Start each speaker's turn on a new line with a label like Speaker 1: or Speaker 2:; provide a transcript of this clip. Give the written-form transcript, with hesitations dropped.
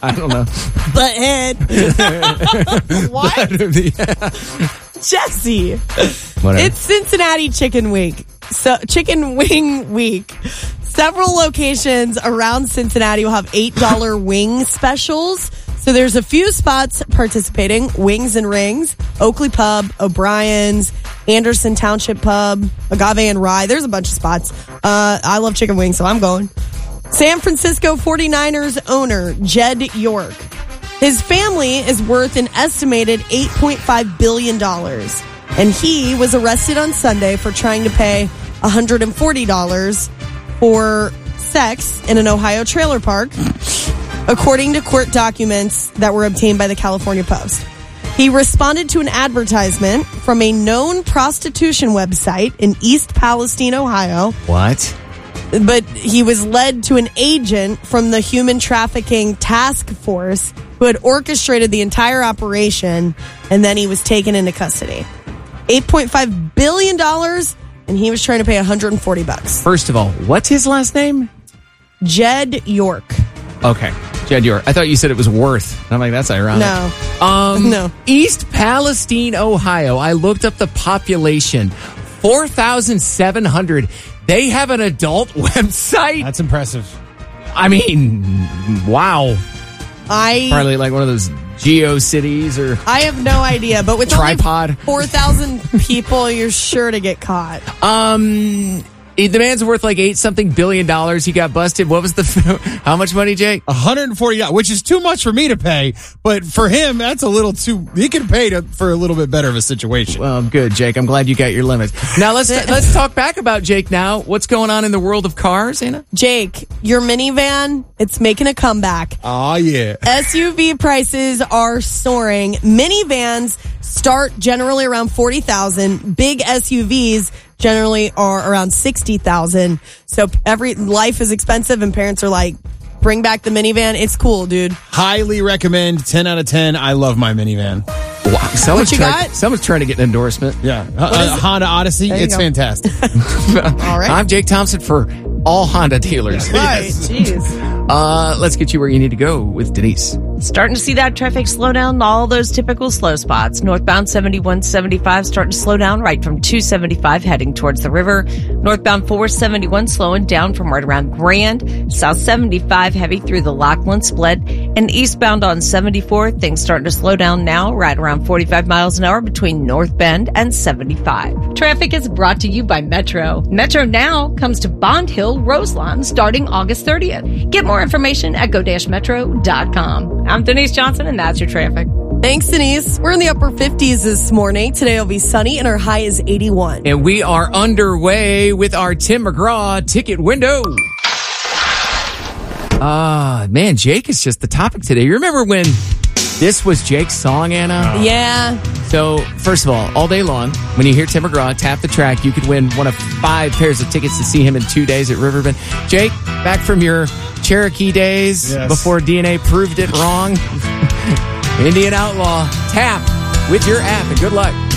Speaker 1: I don't know.
Speaker 2: Butthead. What? Jesse.
Speaker 1: Whatever.
Speaker 2: It's Cincinnati Chicken Week. So Chicken Wing Week. Several locations around Cincinnati will have $8 wing specials. So there's a few spots participating. Wings and Rings, Oakley Pub, O'Brien's, Anderson Township Pub, Agave and Rye. There's a bunch of spots. I love chicken wings, so I'm going. San Francisco 49ers owner Jed York. His family is worth an estimated $8.5 billion. And he was arrested on Sunday for trying to pay $140 for sex in an Ohio trailer park, according to court documents that were obtained by the California Post. He responded to an advertisement from a known prostitution website in East Palestine, Ohio.
Speaker 1: What?
Speaker 2: But he was led to an agent from the Human Trafficking Task Force who had orchestrated the entire operation, and then he was taken into custody. $8.5 billion, and he was trying to pay $140.
Speaker 1: First of all, what's his last name?
Speaker 2: Jed York.
Speaker 1: Okay. Jed York. I thought you said it was Worth. I'm like, that's ironic.
Speaker 2: No. No.
Speaker 1: East Palestine, Ohio. I looked up the population. 4,700. They have an adult website?
Speaker 3: That's impressive.
Speaker 1: I mean, wow. Probably like one of those GeoCities or
Speaker 2: I have no idea, but with
Speaker 1: Tripod.
Speaker 2: only 4,000 people, you're sure to get caught.
Speaker 1: The man's worth like $8-something billion. He got busted. What was how much money, Jake?
Speaker 3: $140, which is too much for me to pay, but for him, that's a little too. He could pay for a little bit better of a situation.
Speaker 1: Well, good, Jake. I'm glad you got your limits. Now let's talk back about Jake. Now, what's going on in the world of cars, Anna?
Speaker 2: Jake, your minivan, it's making a comeback.
Speaker 3: Oh yeah.
Speaker 2: SUV prices are soaring. Minivans start generally around $40,000. Big SUVs generally are around $60,000. So life is expensive, and parents are like, bring back the minivan. It's cool, dude.
Speaker 3: Highly recommend. 10 out of 10. I love my minivan.
Speaker 1: Wow.
Speaker 2: What you got?
Speaker 1: Someone's trying to get an endorsement.
Speaker 3: Yeah. Honda Odyssey. It's fantastic.
Speaker 2: All right.
Speaker 1: I'm Jake Thompson for all Honda dealers.
Speaker 2: Right. Jeez.
Speaker 1: Let's get you where you need to go with Denise.
Speaker 4: Starting to see that traffic slow down, all those typical slow spots. Northbound 7175 starting to slow down right from 275 heading towards the river. Northbound 471 slowing down from right around Grand. South 75 heavy through the Lachlan split. And eastbound on 74, things starting to slow down now right around 45 miles an hour between North Bend and 75. Traffic is brought to you by Metro. Metro now comes to Bond Hill Roselawn starting August 30th. Get more information at go-metro.com. I'm Denise Johnson, and that's your traffic.
Speaker 2: Thanks, Denise. We're in the upper 50s this morning. Today will be sunny, and our high is 81.
Speaker 1: And we are underway with our Tim McGraw ticket window. Man, Jake is just the topic today. You remember when this was Jake's song, Anna?
Speaker 2: Yeah.
Speaker 1: So, first of all day long, when you hear Tim McGraw tap the track, you could win one of 5 pairs of tickets to see him in 2 days at Riverbend. Jake, back from your Cherokee days before DNA proved it wrong. Indian Outlaw, tap with your app, and good luck.